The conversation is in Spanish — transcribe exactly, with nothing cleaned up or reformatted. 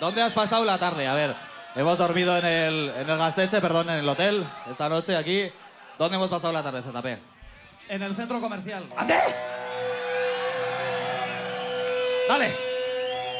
¿Dónde has pasado la tarde? A ver, hemos dormido en el, en el Gaztetxe, perdón, en el hotel, esta noche aquí. ¿Dónde hemos pasado la tarde, Z P? En el centro comercial. ¡Ande! Dale.